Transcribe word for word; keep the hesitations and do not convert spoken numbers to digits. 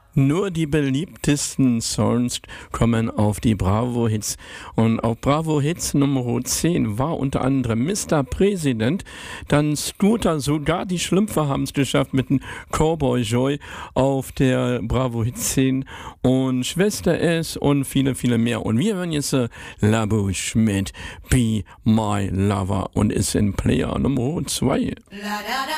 Nur die beliebtesten Songs kommen auf die Bravo-Hits. Und auf Bravo-Hits Nummer zehn war unter anderem Mister Präsident, dann Scooter, sogar die Schlümpfe haben es geschafft mit dem Cowboy Joy auf der Bravo-Hits zehn und Schwester S und viele, viele mehr. Und wir hören jetzt äh, La Bouche mit Be My Lover und ist in Player Nummer zwei.